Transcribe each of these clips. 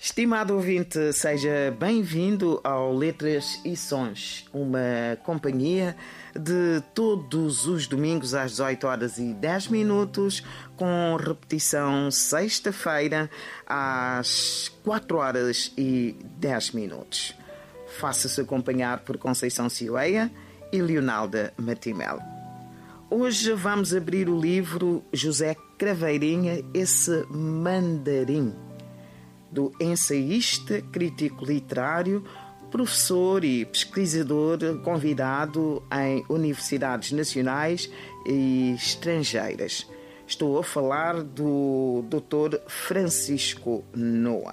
Estimado ouvinte, seja bem-vindo ao Letras e Sons, uma companhia de todos os domingos às 18h10, com repetição sexta-feira às 4h10. Faça-se acompanhar por Conceição Cioeia e Leonalda Matimel. Hoje vamos abrir o livro José Craveirinha, Esse Mandarim, do ensaísta, crítico literário, professor e pesquisador convidado em universidades nacionais e estrangeiras. Estou a falar do Dr. Francisco Noa.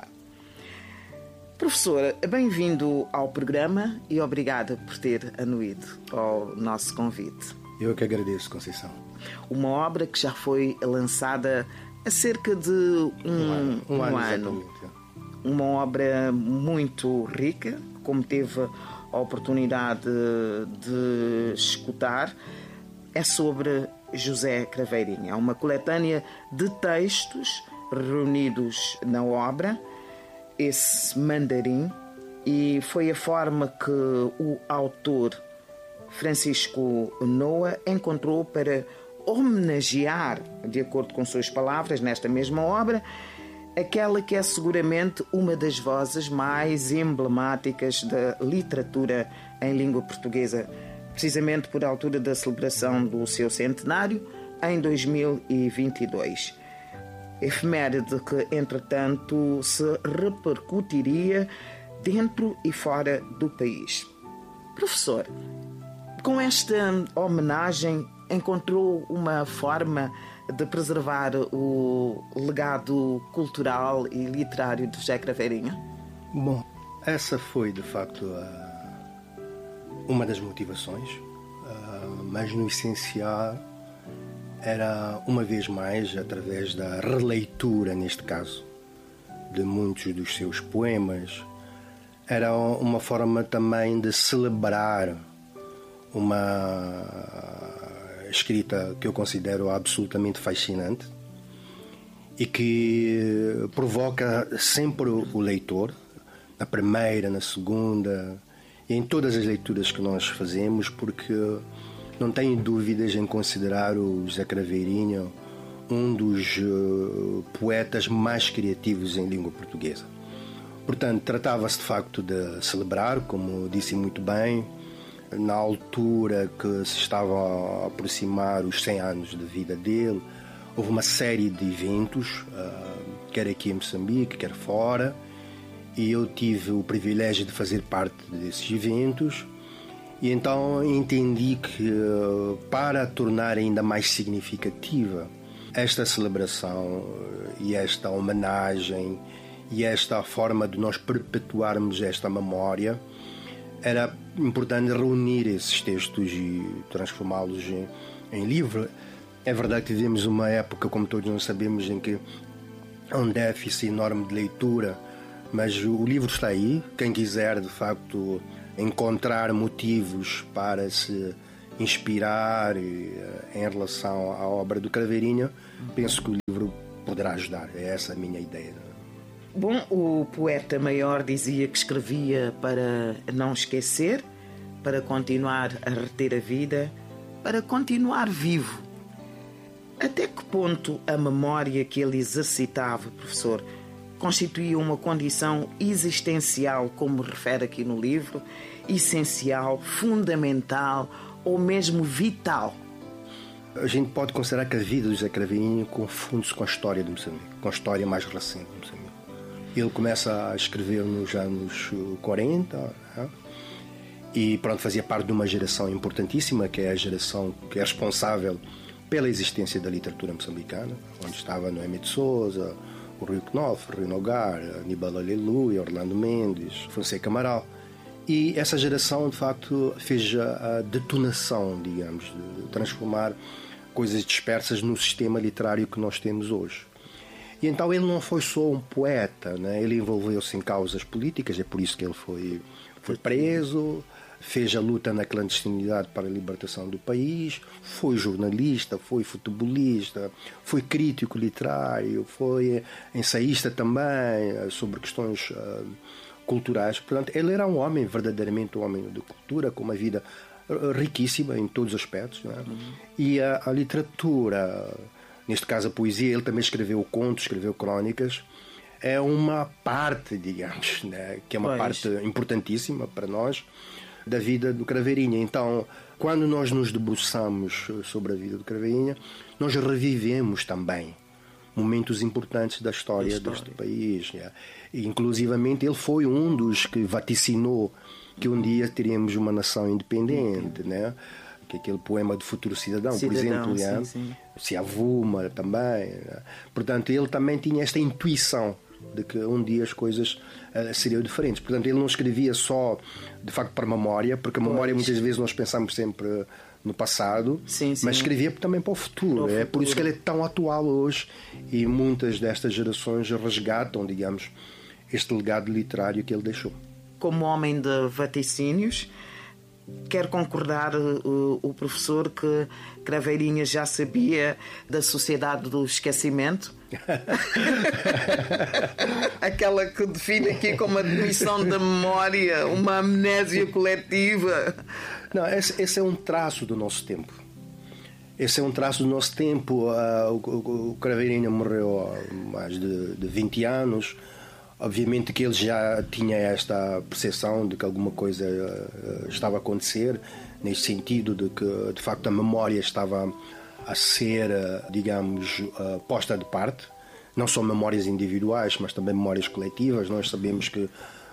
Professor, bem-vindo ao programa e obrigada por ter anuído ao nosso convite. Eu que agradeço, Conceição. Uma obra que já foi lançada há cerca de um ano. Uma obra muito rica, como teve a oportunidade de escutar, é sobre José Craveirinha. É uma coletânea de textos reunidos na obra, Esse Mandarim, e foi a forma que o autor Francisco Noa encontrou para homenagear, de acordo com suas palavras, nesta mesma obra, aquela que é seguramente uma das vozes mais emblemáticas da literatura em língua portuguesa, precisamente por altura da celebração do seu centenário, em 2022. Efeméride que, entretanto, se repercutiria dentro e fora do país. Professor, com esta homenagem, encontrou uma forma de preservar o legado cultural e literário de José Craveirinha? Bom, essa foi de facto uma das motivações, mas no essencial era, uma vez mais, através da releitura, neste caso, de muitos dos seus poemas, era uma forma também de celebrar uma escrita que eu considero absolutamente fascinante e que provoca sempre o leitor, na primeira, na segunda e em todas as leituras que nós fazemos, porque não tenho dúvidas em considerar o José Craveirinha um dos poetas mais criativos em língua portuguesa. Portanto, tratava-se de facto de celebrar, como disse muito bem, na altura que se estava a aproximar os 100 anos de vida dele. Houve uma série de eventos, quer aqui em Moçambique, quer fora, e eu tive o privilégio de fazer parte desses eventos, e então entendi que, para tornar ainda mais significativa esta celebração e esta homenagem e esta forma de nós perpetuarmos esta memória, era importante reunir esses textos e transformá-los em livro. É verdade que vivemos uma época, como todos nós sabemos, em que há um déficit enorme de leitura, mas o livro está aí. Quem quiser, de facto, encontrar motivos para se inspirar em relação à obra do Craveirinha, penso que o livro poderá ajudar. É essa a minha ideia. Bom, o poeta maior dizia que escrevia para não esquecer, para continuar a reter a vida, para continuar vivo. Até que ponto a memória que ele exercitava, professor, constituía uma condição existencial, como refere aqui no livro, essencial, fundamental ou mesmo vital? A gente pode considerar que a vida do José Craveirinha confunde-se com a história de Moçambique, com a história mais recente de Moçambique. Ele começa a escrever nos anos 40, né? E pronto, fazia parte de uma geração importantíssima, que é a geração que é responsável pela existência da literatura moçambicana, onde estava Noemi de Souza, o Rui Knopf, Rui Nogar, Aníbal Aleluia, Orlando Mendes, Fonseca Amaral. E essa geração, de facto, fez a detonação, digamos, de transformar coisas dispersas no sistema literário que nós temos hoje. E então ele não foi só um poeta, né? Ele envolveu-se em causas políticas, é por isso que ele foi preso, fez a luta na clandestinidade para a libertação do país, foi jornalista, foi futebolista, foi crítico literário, foi ensaísta também sobre questões culturais. Portanto, ele era um homem, verdadeiramente um homem de cultura, com uma vida riquíssima em todos os aspectos, não é? E a literatura, neste caso a poesia, ele também escreveu contos, escreveu crónicas, é uma parte, digamos, né, que é uma parte importantíssima para nós da vida do Craveirinha. Então, quando nós nos debruçamos sobre a vida do Craveirinha, nós revivemos também momentos importantes da história deste país. Né? E, inclusivamente, ele foi um dos que vaticinou que um dia teríamos uma nação independente, né? Que aquele poema de Futuro Cidadão, por exemplo, se avuma também. Né? Portanto, ele também tinha esta intuição de que um dia as coisas seriam diferentes. Portanto, ele não escrevia só, de facto, para a memória, porque a memória muitas vezes nós pensamos sempre no passado, mas escrevia também para o futuro. É por isso que ele é tão atual hoje e muitas destas gerações resgatam, digamos, este legado literário que ele deixou. Como homem de vaticínios, quer concordar o professor que Craveirinha já sabia da sociedade do esquecimento? Aquela que define aqui como a demissão da memória, uma amnésia coletiva. Não, esse é um traço do nosso tempo. Esse é um traço do nosso tempo. O Craveirinha morreu há mais de 20 anos. Obviamente que ele já tinha esta percepção de que alguma coisa estava a acontecer, nesse sentido de que, de facto, a memória estava a ser, digamos, posta de parte. Não só memórias individuais, mas também memórias coletivas. Nós sabemos que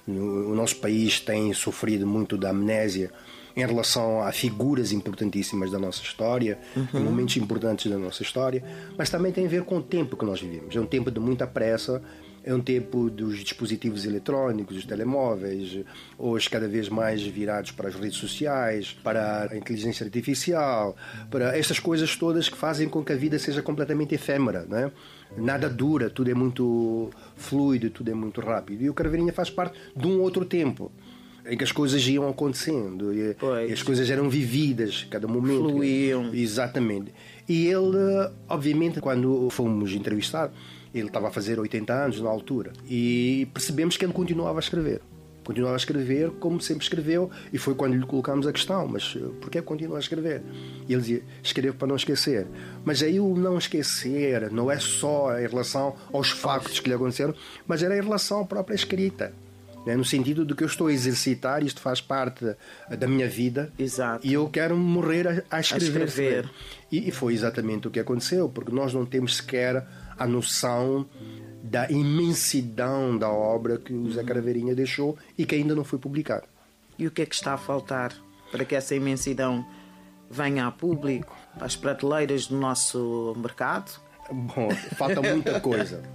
o nosso país tem sofrido muito da amnésia em relação a figuras importantíssimas da nossa história, em momentos importantes da nossa história, mas também tem a ver com o tempo que nós vivemos. É um tempo de muita pressa, é um tempo dos dispositivos eletrónicos, dos telemóveis, hoje cada vez mais virados para as redes sociais, para a inteligência artificial, para estas coisas todas que fazem com que a vida seja completamente efêmera, não é? Nada dura, tudo é muito fluido, tudo é muito rápido. E o Craveirinha faz parte de um outro tempo, em que as coisas iam acontecendo e as coisas eram vividas cada momento. Fluíam. Exatamente. E ele, obviamente, quando fomos entrevistar, ele estava a fazer 80 anos na altura e percebemos que ele continuava a escrever. Continuava a escrever como sempre escreveu, e foi quando lhe colocámos a questão: mas porquê continua a escrever? E ele dizia: escrevo para não esquecer. Mas aí o não esquecer não é só em relação aos factos que lhe aconteceram, mas era em relação à própria escrita, né? No sentido de que eu estou a exercitar, isto faz parte da minha vida. Exato. E eu quero morrer a escrever. E foi exatamente o que aconteceu, porque nós não temos sequer a noção da imensidão da obra que o Zé Craveirinha deixou e que ainda não foi publicada. E o que é que está a faltar para que essa imensidão venha a público, às prateleiras do nosso mercado? Bom, falta muita coisa,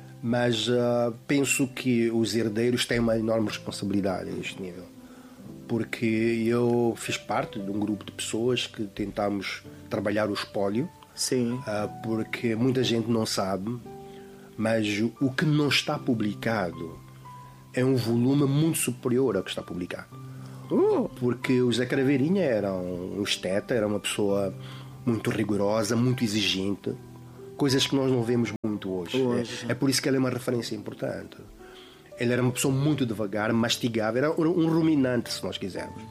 mas penso que os herdeiros têm uma enorme responsabilidade neste nível, porque eu fiz parte de um grupo de pessoas que tentámos trabalhar o espólio. Sim. Porque muita gente não sabe, mas o que não está publicado é um volume muito superior ao que está publicado. Porque o Zé Craveirinha era um esteta, era uma pessoa muito rigorosa, muito exigente, coisas que nós não vemos muito hoje. É por isso que ele é uma referência importante. Ele era uma pessoa muito devagar, mastigava, era um ruminante, se nós quisermos.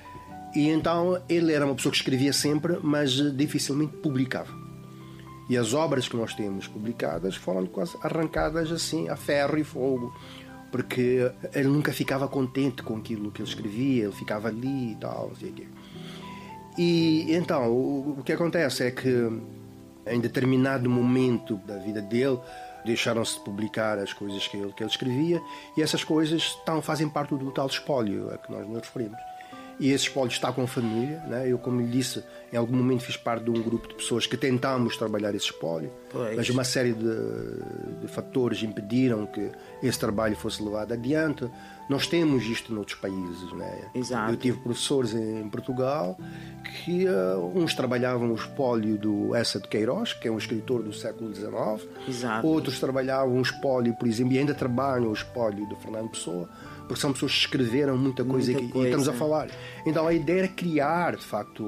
E então ele era uma pessoa que escrevia sempre, mas dificilmente publicava. E as obras que nós temos publicadas foram quase arrancadas assim a ferro e fogo, porque ele nunca ficava contente com aquilo que ele escrevia, ele ficava ali e tal, não sei o quê. E então o que acontece é que em determinado momento da vida dele deixaram-se de publicar as coisas que ele escrevia, e essas coisas fazem parte do tal espólio a que nós nos referimos. E esse espólio está com a família, né? Eu, como lhe disse, em algum momento fiz parte de um grupo de pessoas que tentámos trabalhar esse espólio, mas uma série de fatores impediram que esse trabalho fosse levado adiante. Nós temos isto noutros países, né? Exato. Eu tive professores em Portugal que uns trabalhavam o espólio do Essa de Queiroz, que é um escritor do século XIX. Exato. Outros trabalhavam o espólio, por exemplo, e ainda trabalham o espólio do Fernando Pessoa. porque são pessoas que escreveram muita coisa, e estamos a falar. Então a ideia era criar, de facto,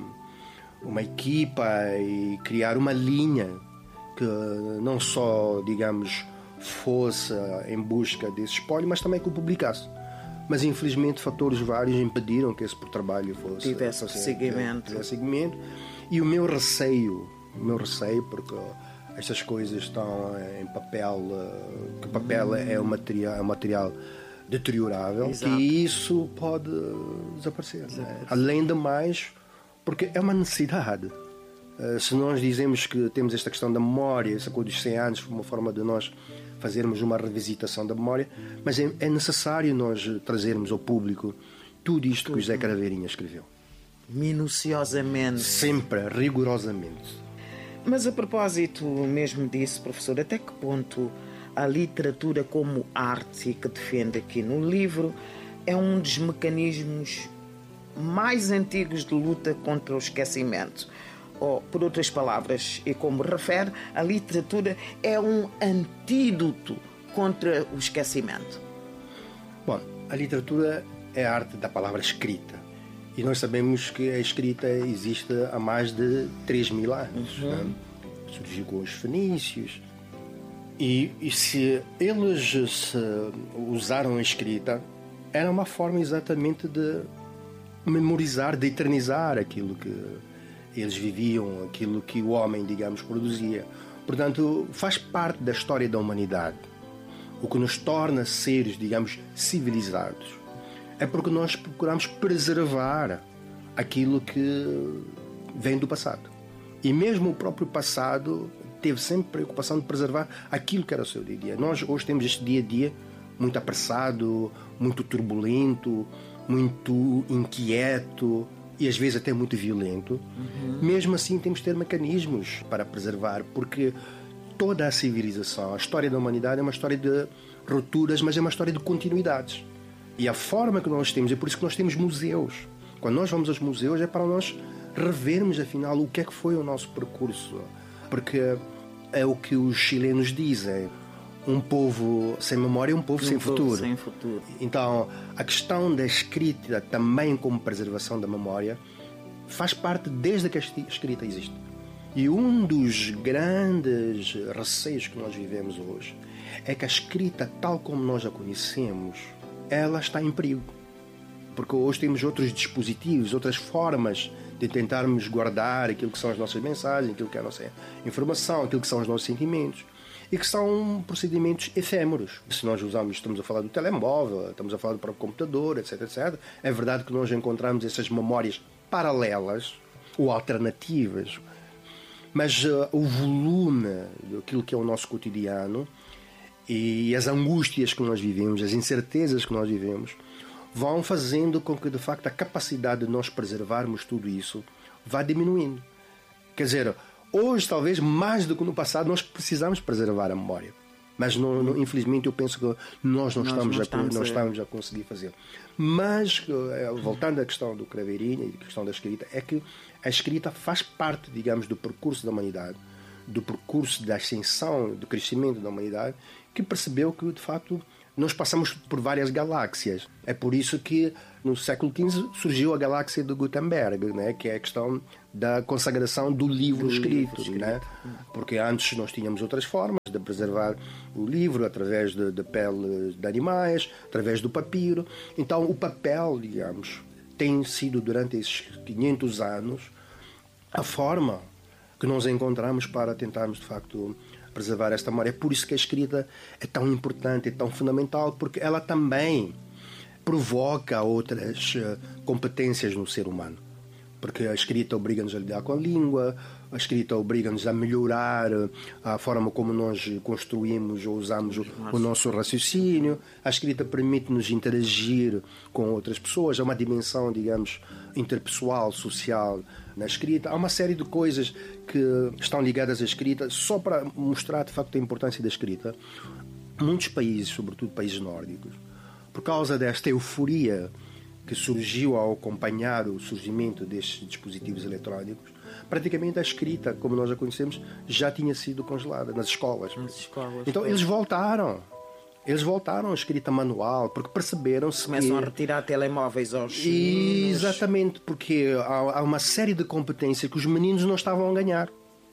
uma equipa e criar uma linha que não só, digamos, fosse em busca desse espólio, mas também que o publicasse. Mas infelizmente fatores vários impediram que esse trabalho tivesse seguimento. E o meu receio, porque estas coisas estão em papel, que o papel é um material deteriorável. Exato. Que isso pode desaparecer. Além de mais, porque é uma necessidade. Se nós dizemos que temos esta questão da memória, essa coisa dos 100 anos, uma forma de nós fazermos uma revisitação da memória, mas é necessário nós trazermos ao público tudo isto que o José Craveirinha escreveu. Minuciosamente. Sempre, rigorosamente. Mas a propósito mesmo disso, professor, até que ponto a literatura como arte que defende aqui no livro é um dos mecanismos mais antigos de luta contra o esquecimento? Ou, por outras palavras, e como refere, a literatura é um antídoto contra o esquecimento? Bom, a literatura é a arte da palavra escrita. E nós sabemos que a escrita existe há mais de 3.000 anos. Né? Surgiu com os fenícios. E se eles usaram a escrita, era uma forma exatamente de memorizar, de eternizar aquilo que eles viviam, aquilo que o homem, digamos, produzia. Portanto, faz parte da história da humanidade. O que nos torna seres, digamos, civilizados é porque nós procuramos preservar aquilo que vem do passado. E mesmo o próprio passado teve sempre preocupação de preservar aquilo que era o seu dia-a-dia. Nós hoje temos este dia-a-dia muito apressado, muito turbulento, muito inquieto e às vezes até muito violento. Mesmo assim temos de ter mecanismos para preservar, porque toda a civilização, a história da humanidade é uma história de rupturas, mas é uma história de continuidades. E a forma que nós temos, é por isso que nós temos museus. Quando nós vamos aos museus é para nós revermos afinal o que é que foi o nosso percurso, porque é o que os chilenos dizem: um povo sem memória é um povo sem futuro. Então, a questão da escrita também como preservação da memória faz parte desde que a escrita existe. E um dos grandes receios que nós vivemos hoje é que a escrita, tal como nós a conhecemos, ela está em perigo. Porque hoje temos outros dispositivos, outras formas de tentarmos guardar aquilo que são as nossas mensagens, aquilo que é a nossa informação, aquilo que são os nossos sentimentos, e que são procedimentos efêmeros. Se nós usamos, estamos a falar do telemóvel, estamos a falar do próprio computador, etc, etc, é verdade que nós encontramos essas memórias paralelas ou alternativas, mas o volume daquilo que é o nosso cotidiano e as angústias que nós vivemos, as incertezas que nós vivemos, vão fazendo com que, de facto, a capacidade de nós preservarmos tudo isso vá diminuindo. Quer dizer, hoje, talvez, mais do que no passado, nós precisamos preservar a memória. Mas, infelizmente, eu penso que nós não estamos a conseguir fazer. Mas, voltando à questão do Craveirinha e à questão da escrita, é que a escrita faz parte, digamos, do percurso da humanidade, do percurso da ascensão, do crescimento da humanidade, que percebeu que, de facto, nós passamos por várias galáxias. É por isso que no século XV surgiu a galáxia de Gutenberg, né? Que é a questão da consagração do livro escrito. Né? Porque antes nós tínhamos outras formas de preservar o livro, através de pele de animais, através do papiro. Então o papel, digamos, tem sido durante esses 500 anos a forma que nós encontramos para tentarmos, de facto, preservar esta memória. É por isso que a escrita é tão importante, é tão fundamental, porque ela também provoca outras competências no ser humano. Porque a escrita obriga-nos a lidar com a língua, a escrita obriga-nos a melhorar a forma como nós construímos ou usamos o nosso raciocínio. A escrita permite-nos interagir com outras pessoas. Há uma dimensão, digamos, interpessoal, social na escrita. Há uma série de coisas que estão ligadas à escrita. Só para mostrar, de facto, a importância da escrita, muitos países, sobretudo países nórdicos, por causa desta euforia que surgiu ao acompanhar o surgimento destes dispositivos eletrónicos, praticamente a escrita, como nós a conhecemos, já tinha sido congelada nas escolas. Então eles voltaram Eles voltaram à escrita manual, porque perceberam-se Começam a retirar telemóveis aos meninos. Exatamente, porque há uma série de competências que os meninos não estavam a ganhar.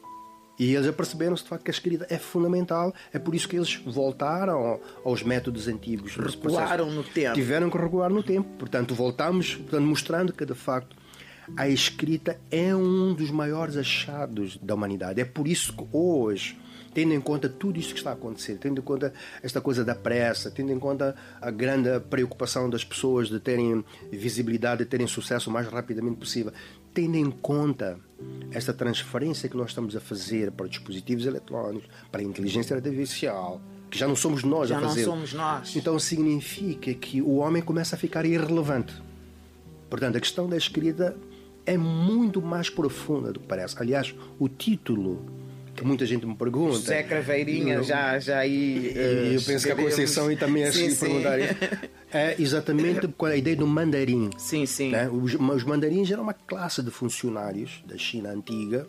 E eles perceberam-se, de facto, que a escrita é fundamental. É por isso que eles voltaram aos métodos antigos. Regularam no tempo. Tiveram que regular no tempo. Portanto, voltamos mostrando que, de facto, a escrita é um dos maiores achados da humanidade. É por isso que hoje, tendo em conta tudo isto que está a acontecer, tendo em conta esta coisa da pressa, tendo em conta a grande preocupação das pessoas de terem visibilidade, de terem sucesso o mais rapidamente possível, tendo em conta esta transferência que nós estamos a fazer para dispositivos eletrónicos, para a inteligência artificial, que já não somos nós a fazer. Já não somos nós. Então significa que o homem começa a ficar irrelevante. Portanto, a questão da escrita é muito mais profunda do que parece. Aliás, o título que muita gente me pergunta... José Craveirinha, já aí... eu penso que a Conceição e também a se perguntar isso. É exatamente com a ideia do mandarim. Sim, sim. Né? Os mandarins eram uma classe de funcionários da China antiga,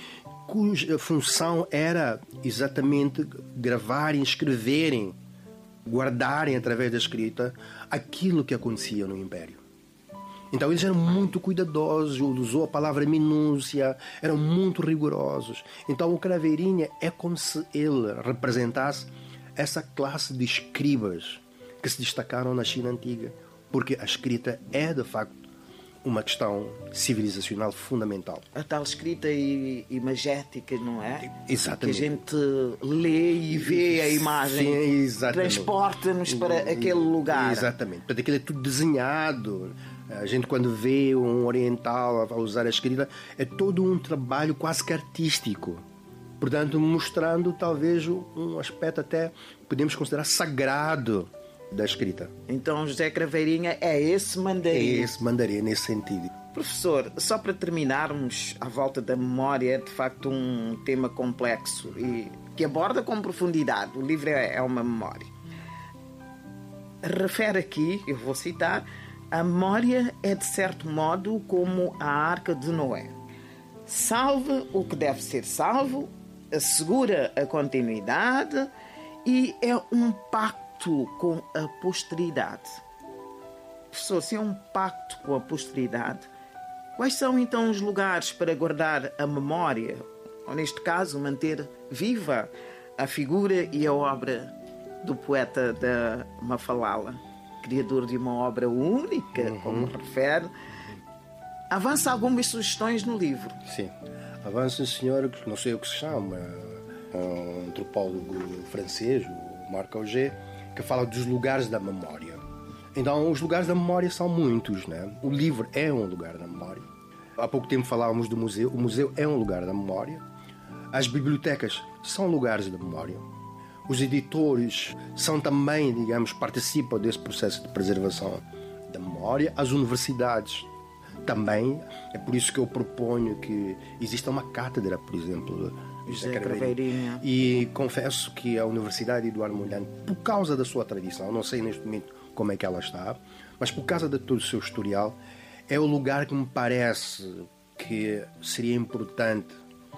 cuja função era exatamente gravarem, escreverem, guardarem através da escrita aquilo que acontecia no Império. Então eles eram muito cuidadosos, usou a palavra minúcia, eram muito rigorosos. Então o Craveirinha é como se ele representasse essa classe de escribas que se destacaram na China antiga, porque a escrita é de facto uma questão civilizacional fundamental. A tal escrita imagética, não é? Exatamente. Que a gente lê e vê a imagem, transporta-nos para aquele lugar. Exatamente. Portanto, aquilo é tudo desenhado. A gente, quando vê um oriental a usar a escrita, é todo um trabalho quase que artístico. Portanto, mostrando talvez um aspecto até podemos considerar sagrado da escrita. Então, José Craveirinha é esse mandarim. É esse mandarim, nesse sentido. Professor, só para terminarmos, à volta da memória é de facto um tema complexo e que aborda com profundidade. O livro é uma memória. Refere aqui, eu vou citar, a memória é de certo modo como a arca de Noé. Salva o que deve ser salvo, assegura a continuidade e é um pacto com a posteridade. Professor, se é um pacto com a posteridade, quais são então os lugares para guardar a memória, ou neste caso manter viva a figura e a obra do poeta da Mafalala, criador de uma obra única, como refere? Avança algumas sugestões no livro. Sim, avança o senhor, que não sei o que se chama, um antropólogo francês, o Marc Auger, que fala dos lugares da memória. Então, os lugares da memória são muitos, né? O livro é um lugar da memória. Há pouco tempo falávamos do museu. O museu é um lugar da memória. As bibliotecas são lugares da memória. Os editores são também, digamos, participam desse processo de preservação da memória. As universidades também. É por isso que eu proponho que exista uma cátedra, por exemplo, José Craveirinha. E confesso que a Universidade Eduardo Mondlane, por causa da sua tradição, não sei neste momento como é que ela está, mas por causa de todo o seu historial, é o lugar que me parece que seria importante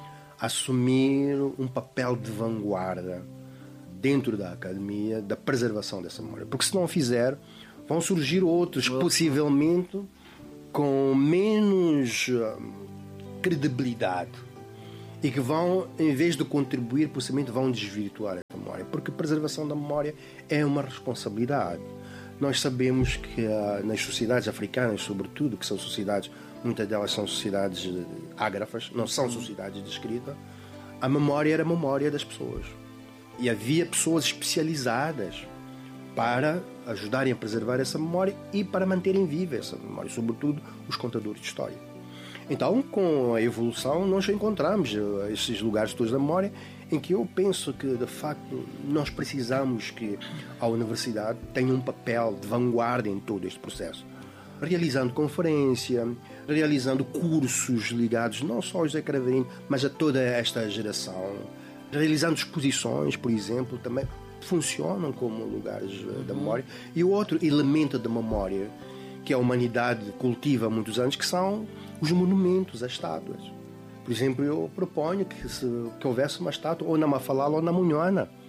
assumir um papel de vanguarda dentro da academia, da preservação dessa memória. Porque se não o fizer, vão surgir outros, possivelmente com menos credibilidade, e que vão, em vez de contribuir, possivelmente vão desvirtuar a memória, porque a preservação da memória é uma responsabilidade. Nós sabemos que nas sociedades africanas, sobretudo, que são sociedades, muitas delas são sociedades ágrafas, não são sociedades de escrita, a memória era a memória das pessoas. E havia pessoas especializadas para ajudarem a preservar essa memória e para manterem viva essa memória, sobretudo os contadores de história. Então, com a evolução, nós encontramos esses lugares todos da memória em que eu penso que, de facto, nós precisamos que a universidade tenha um papel de vanguarda em todo este processo. Realizando conferência, realizando cursos ligados não só ao José Craveirinha, mas a toda esta geração. Realizando exposições, por exemplo, também funcionam como lugares da memória. E o outro elemento da memória que a humanidade cultiva há muitos anos, que são os monumentos, as estátuas. Por exemplo, eu proponho que houvesse uma estátua ou na Mafalala ou na Munhana.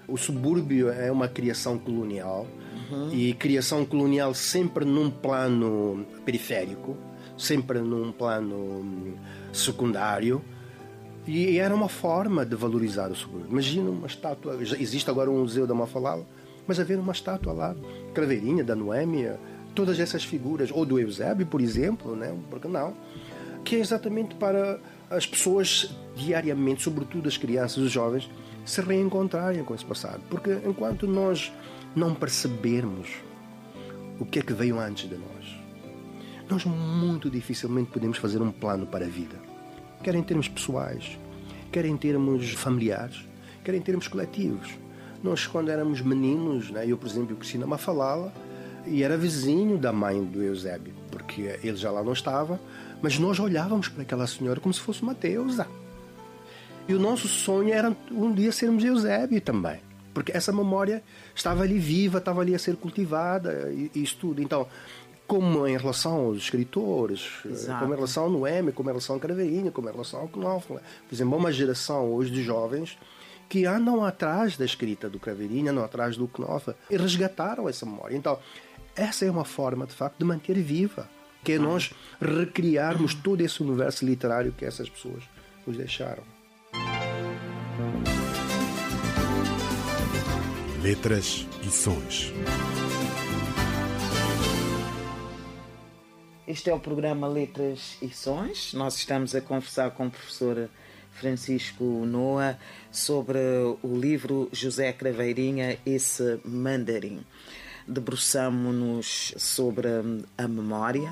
O subúrbio é uma criação colonial, e criação colonial sempre num plano periférico, sempre num plano secundário, e era uma forma de valorizar o subúrbio. Imagina uma estátua, existe agora um museu da Mafalala, mas haver uma estátua lá, Craveirinha, da Noémia, todas essas figuras, ou do Eusébio, por exemplo, né? Porque não? Que é exatamente para as pessoas diariamente, sobretudo as crianças e os jovens, se reencontrarem com esse passado. Porque enquanto nós não percebermos o que é que veio antes de nós muito dificilmente podemos fazer um plano para a vida. Quer em termos pessoais, quer em termos familiares, quer em termos coletivos. Nós, quando éramos meninos, né, eu, por exemplo, cresci na Mafalala e era vizinho da mãe do Eusébio, porque ele já lá não estava, mas nós olhávamos para aquela senhora como se fosse uma deusa. E o nosso sonho era um dia sermos Eusébio também, porque essa memória estava ali viva, estava ali a ser cultivada, e isso tudo. Então, como em relação aos escritores, Exato. como em relação ao Noémia, como em relação a Craveirinha, como em relação ao Knopf. Por exemplo, uma geração hoje de jovens que andam atrás da escrita do Craveirinha, andam atrás do Knopf, e resgataram essa memória. Então, essa é uma forma, de facto, de manter viva, que é nós recriarmos todo esse universo literário que essas pessoas nos deixaram. Letras e Sons. Este é o programa Letras e Sons. Nós estamos a conversar com o professor Francisco Noa sobre o livro José Craveirinha, esse Mandarim. Debruçamo-nos sobre a memória,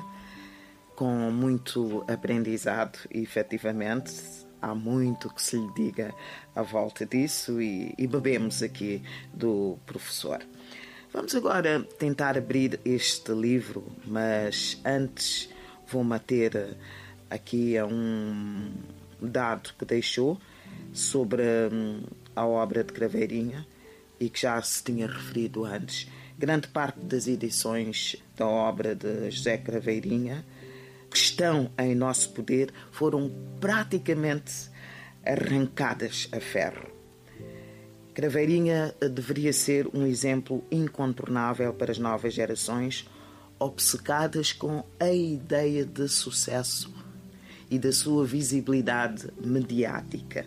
com muito aprendizado, e efetivamente há muito que se lhe diga à volta disso, e bebemos aqui do professor. Vamos agora tentar abrir este livro, mas antes vou-me ater aqui a um dado que deixou sobre a obra de Craveirinha e que já se tinha referido antes. Grande parte das edições da obra de José Craveirinha que estão em nosso poder foram praticamente arrancadas a ferro. Craveirinha deveria ser um exemplo incontornável para as novas gerações, obcecadas com a ideia de sucesso e da sua visibilidade mediática.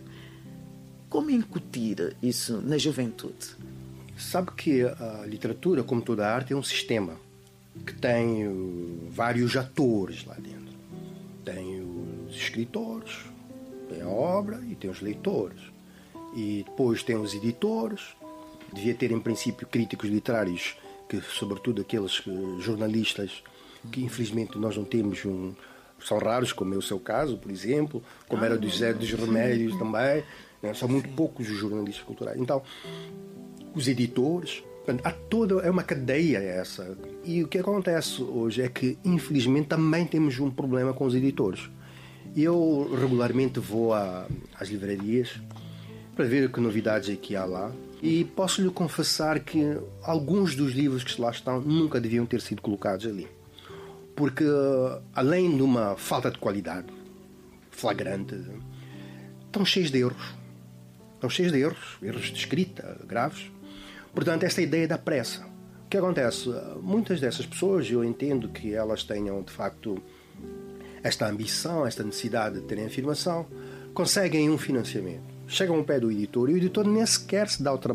Como incutir isso na juventude? Sabe que a literatura, como toda a arte, é um sistema que tem vários atores lá dentro. Tem os escritores, tem a obra e tem os leitores. E depois tem os editores, devia ter em princípio críticos literários, que sobretudo aqueles jornalistas que infelizmente nós não temos, são raros, como é o seu caso, por exemplo, como era do José dos Remédios também, né? São muito poucos os jornalistas culturais. Então, os editores, há é uma cadeia essa. E o que acontece hoje é que infelizmente também temos um problema com os editores. Eu regularmente vou às livrarias para ver que novidades é que há lá, e posso-lhe confessar que alguns dos livros que lá estão nunca deviam ter sido colocados ali, porque além de uma falta de qualidade flagrante, estão cheios de erros, erros de escrita graves. Portanto, esta ideia da pressa. O que acontece? Muitas dessas pessoas, eu entendo que elas tenham de facto esta ambição, esta necessidade de terem afirmação, conseguem um financiamento, chegam ao pé do editor e o editor nem sequer se dá o trabalho